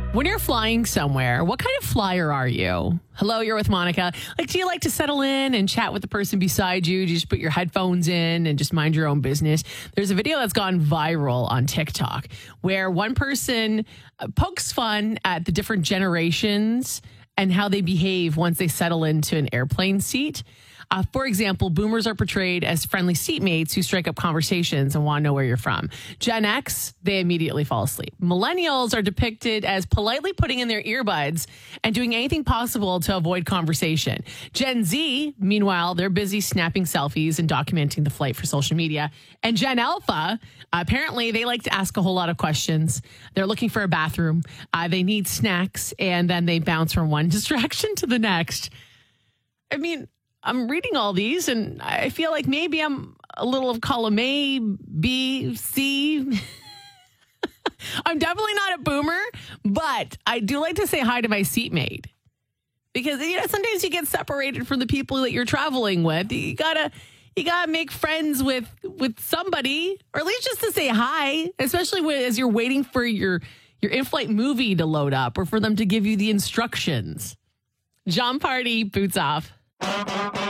When you're flying somewhere, what kind of flyer are you? Hello, you're with Monica. Do you like to settle in and chat with the person beside you? Do you just put your headphones in and just mind your own business? There's a video that's gone viral on TikTok where one person pokes fun at the different generations and how they behave once they settle into an airplane seat. For example, boomers are portrayed as friendly seatmates who strike up conversations and want to know where you're from. Gen X, they immediately fall asleep. Millennials are depicted as politely putting in their earbuds and doing anything possible to avoid conversation. Gen Z, meanwhile, they're busy snapping selfies and documenting the flight for social media. And Gen Alpha, apparently they like to ask a whole lot of questions. They're looking for a bathroom. They need snacks, and then they bounce from one distraction to the next. I mean, I'm reading all these and I feel like maybe I'm a little of column A, B, C. I'm definitely not a boomer, but I do like to say hi to my seatmate because, sometimes you get separated from the people that you're traveling with. You gotta make friends with somebody, or at least just to say hi, especially as you're waiting for your in-flight movie to load up or for them to give you the instructions. John Party, boots off.